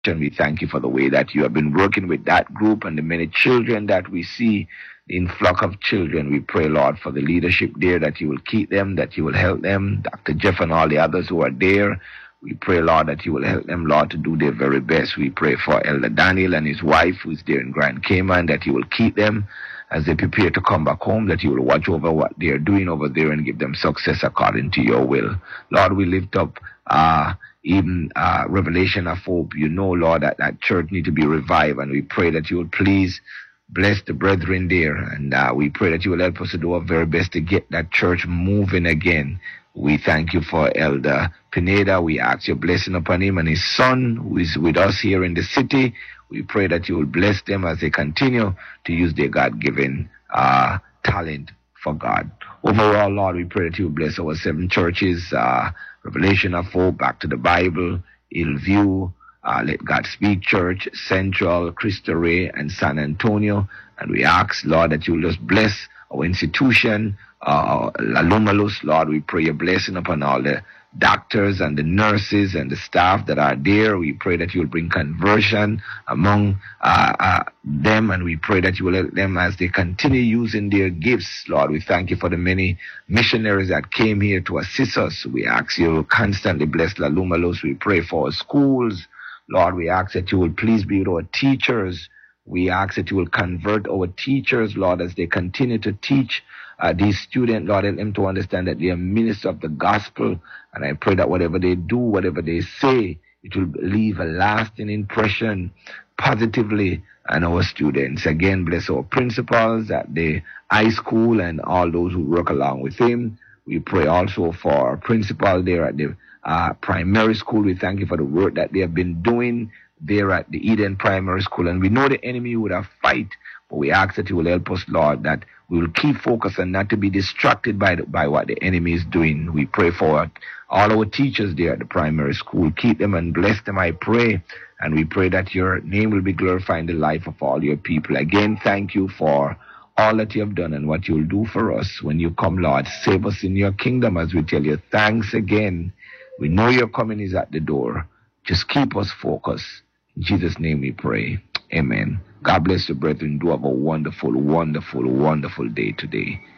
And we thank you for the way that you have been working with that group and the many children that we see in flock of children. We pray, Lord, for the leadership there, that you will keep them, that you will help them, Dr. Jeff and all the others who are there. We pray, Lord, that you will help them, Lord, to do their very best. We pray for Elder Daniel and his wife who is there in Grand Cayman, that you will keep them as they prepare to come back home, that you will watch over what they are doing over there and give them success according to your will. Lord, we lift up even Revelation of Hope. You know, Lord, that that church need to be revived, and we pray that you will please bless the brethren there, and we pray that you will help us to do our very best to get that church moving again. We thank you for Elder Pineda. We ask your blessing upon him and his son who is with us here in the city. We pray that you will bless them as they continue to use their God-given talent for God. Overall, Lord, we pray that you will bless our 7 churches, Revelation of Hope, Back to the Bible, Hillview, Let God Speak Church, Central, Cristo Rey, and San Antonio. And we ask, Lord, that you will just bless our institution, Lumalus. Lord, we pray your blessing upon all the doctors and the nurses and the staff that are there. We pray that you will bring conversion among them, and we pray that you will help them as they continue using their gifts. Lord, we thank you for the many missionaries that came here to assist us. We ask you to constantly bless La Lumalus. We pray for our schools. Lord, we ask that you will please be with our teachers. We ask that you will convert our teachers, Lord, as they continue to teach these students. Lord, help them to understand that they are ministers of the gospel. And I pray that whatever they do, whatever they say, it will leave a lasting impression positively on our students. Again, bless our principals at the high school and all those who work along with him. We pray also for our principal there at the primary school. We thank you for the work that they have been doing there at the Eden Primary School. And we know the enemy would have fight, but we ask that you will help us, Lord, that we will keep focused and not to be distracted by what the enemy is doing. We pray for all our teachers there at the primary school. Keep them and bless them, I pray. And we pray that your name will be glorified in the life of all your people. Again, thank you for all that you have done and what you will do for us when you come, Lord. Save us in your kingdom as we tell you thanks again. We know your coming is at the door. Just keep us focused. In Jesus' name we pray. Amen. God bless you, brethren. Do have a wonderful, wonderful, wonderful day today.